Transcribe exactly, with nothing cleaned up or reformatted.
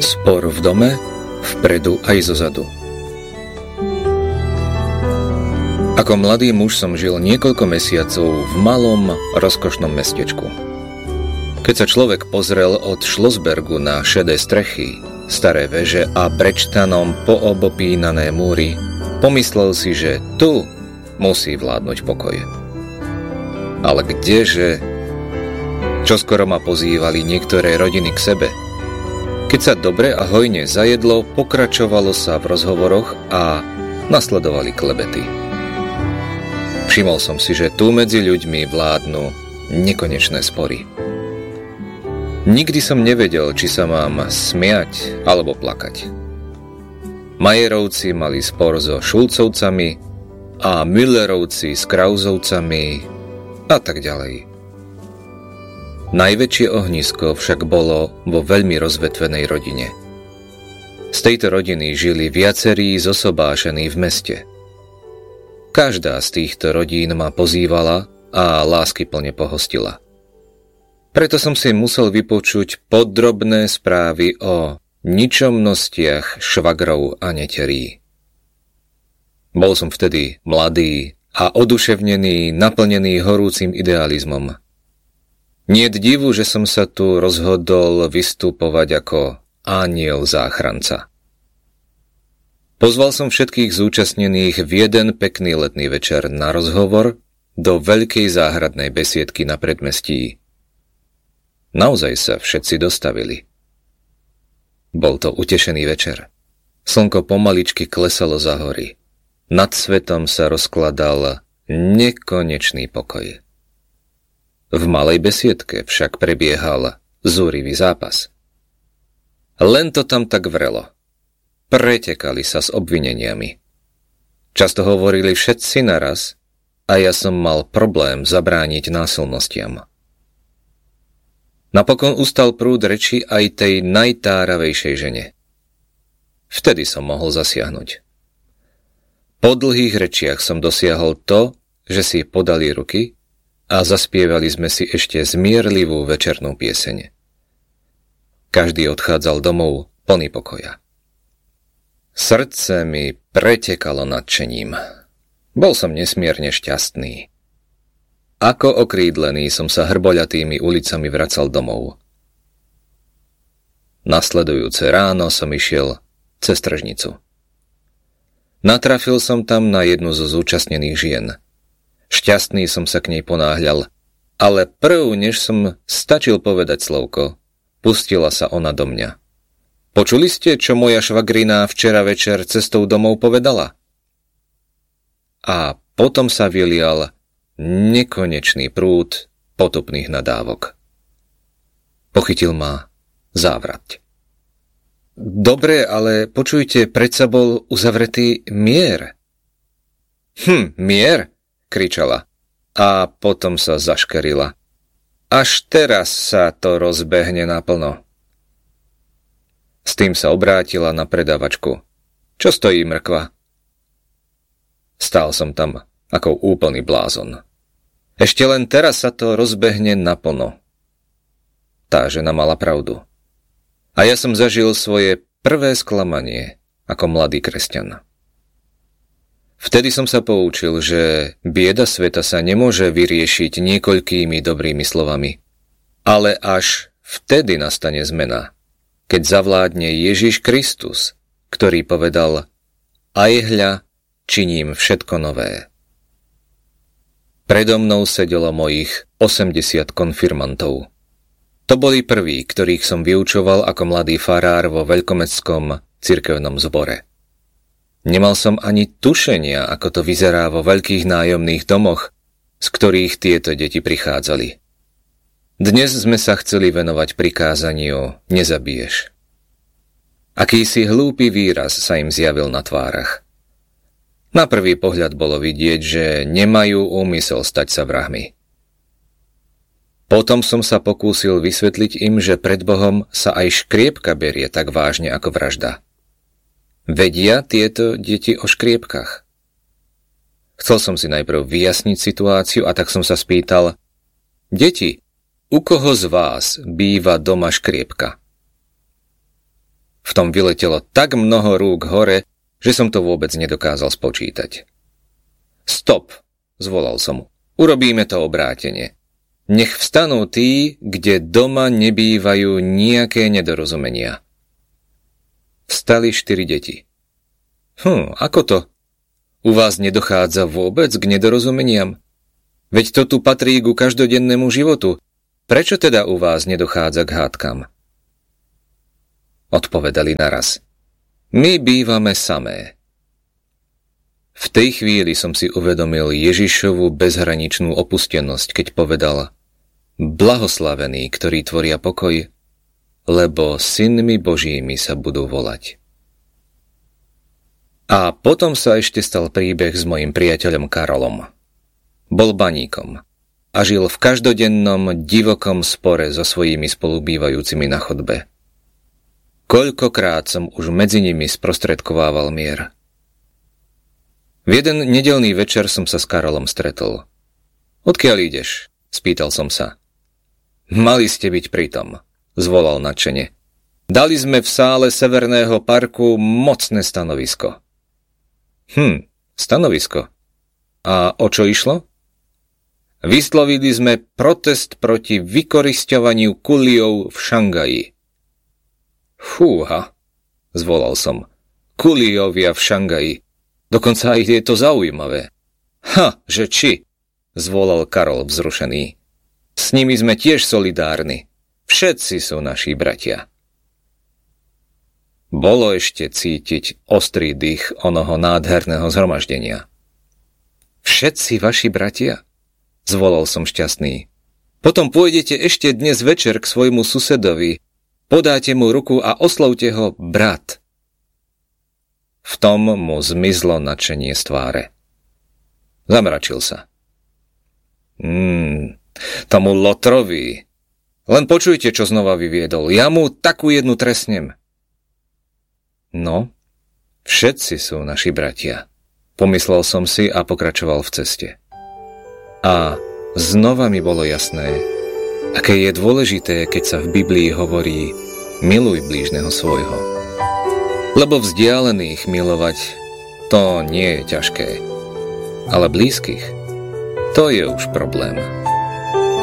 Spor v dome, vpredu aj zozadu. Ako mladý muž som žil niekoľko mesiacov v malom, rozkošnom mestečku. Keď sa človek pozrel od Schlossbergu na šedé strechy, staré veže a brečtanom poobopínané múry, pomyslel si, že tu musí vládnuť pokoj. Ale kdeže? Čoskoro ma pozývali niektoré rodiny k sebe. Keď sa dobre a hojne zajedlo, pokračovalo sa v rozhovoroch a nasledovali klebety. Všimol som si, že tu medzi ľuďmi vládnu nekonečné spory. Nikdy som nevedel, či sa mám smiať alebo plakať. Majerovci mali spor so Šulcovcami a Müllerovci s Krausovcami a tak ďalej. Najväčšie ohnisko však bolo vo veľmi rozvetvenej rodine. Z tejto rodiny žili viacerí zosobášení v meste. Každá z týchto rodín ma pozývala a láskyplne pohostila. Preto som si musel vypočuť podrobné správy o ničomnostiach švagrov a neterí. Bol som vtedy mladý a oduševnený, naplnený horúcim idealizmom. Niet divu, že som sa tu rozhodol vystupovať ako anjel záchranca. Pozval som všetkých zúčastnených v jeden pekný letný večer na rozhovor do veľkej záhradnej besiedky na predmestí. Naozaj sa všetci dostavili. Bol to utešený večer. Slnko pomaličky klesalo za hory. Nad svetom sa rozkladal nekonečný pokoj. V malej besiedke však prebiehal zúrivý zápas. Len to tam tak vrelo. Pretekali sa s obvineniami. Často hovorili všetci naraz a ja som mal problém zabrániť násilnostiam. Napokon ustal prúd reči aj tej najtáravejšej žene. Vtedy som mohol zasiahnuť. Po dlhých rečiach som dosiahol to, že si podali ruky a zaspievali sme si ešte zmierlivú večernú pieseň. Každý odchádzal domov plný pokoja. Srdce mi pretekalo nadšením. Bol som nesmierne šťastný. Ako okrídlený som sa hrboľatými ulicami vracal domov. Nasledujúce ráno som išiel cez tržnicu. Natrafil som tam na jednu zo zúčastnených žien. Šťastný som sa k nej ponáhľal, ale prv, než som stačil povedať slovko, pustila sa ona do mňa. Počuli ste, čo moja švagrina včera večer cestou domov povedala? A potom sa vylial nekonečný prúd potupných nadávok. Pochytil ma závrať. Dobre, ale počujte, predsa bol uzavretý mier. Hm, mier, kričala a potom sa zaškerila. Až teraz sa to rozbehne naplno. S tým sa obrátila na predavačku. Čo stojí mrkva? Stál som tam ako úplný blázon. Ešte len teraz sa to rozbehne naplno. Tá žena mala pravdu. A ja som zažil svoje prvé sklamanie ako mladý kresťan. Vtedy som sa poučil, že bieda sveta sa nemôže vyriešiť niekoľkými dobrými slovami. Ale až vtedy nastane zmena, keď zavládne Ježiš Kristus, ktorý povedal: aj hľa, činím všetko nové. Predo mnou sedelo mojich osemdesiat konfirmantov. To boli prví, ktorých som vyučoval ako mladý farár vo veľkomestskom cirkevnom zbore. Nemal som ani tušenia, ako to vyzerá vo veľkých nájomných domoch, z ktorých tieto deti prichádzali. Dnes sme sa chceli venovať prikázaniu nezabiješ. Akýsi hlúpy výraz sa im zjavil na tvárach. Na prvý pohľad bolo vidieť, že nemajú úmysel stať sa vrahmi. Potom som sa pokúsil vysvetliť im, že pred Bohom sa aj škriepka berie tak vážne ako vražda. Vedia tieto deti o škriepkach? Chcel som si najprv vyjasniť situáciu a tak som sa spýtal: Deti, u koho z vás býva doma škriepka? V tom vyletelo tak mnoho rúk hore, že som to vôbec nedokázal spočítať. Stop, zvolal som mu. Urobíme to obrátenie. Nech vstanú tí, kde doma nebývajú nejaké nedorozumenia. Vstali štyri deti. Hm, ako to? U vás nedochádza vôbec k nedorozumeniam? Veď to tu patrí ku každodennému životu. Prečo teda u vás nedochádza k hádkam? Odpovedali naraz. My bývame samé. V tej chvíli som si uvedomil Ježišovu bezhraničnú opustenosť, keď povedal: Blahoslavení, ktorí tvoria pokoj, lebo synmi Božími sa budú volať. A potom sa ešte stal príbeh s mojim priateľom Karolom. Bol baníkom a žil v každodennom divokom spore so svojimi spolubývajúcimi na chodbe. Koľkokrát som už medzi nimi sprostredkovával mier. V jeden nedeľný večer som sa s Karolom stretol. Odkiaľ ideš? Spýtal som sa. Mali ste byť pritom, zvolal nadšene. Dali sme v sále Severného parku mocné stanovisko. Hm, stanovisko. A o čo išlo? Vyslovili sme protest proti vykorisťovaniu kuliov v Šangaji. Fúha, zvolal som. Kuliovia v Šangaji. Dokonca aj je to zaujímavé. Ha, že či, zvolal Karol vzrušený. S nimi sme tiež solidárni. Všetci sú naši bratia. Bolo ešte cítiť ostrý dých onoho nádherného zhromaždenia. Všetci vaši bratia? Zvolal som šťastný. Potom pôjdete ešte dnes večer k svojmu susedovi, podáte mu ruku a oslovte ho brat. V tom mu zmizlo nadšenie z tváre. Zamračil sa. Hmm, tomu Lotrovi. Len počujte, čo znova vyviedol. Ja mu takú jednu trestnem. No, všetci sú naši bratia, pomyslel som si a pokračoval v ceste. A znova mi bolo jasné, aké je dôležité, keď sa v Biblii hovorí miluj blížneho svojho. Lebo vzdialených milovať to nie je ťažké, ale blízkych to je už problém.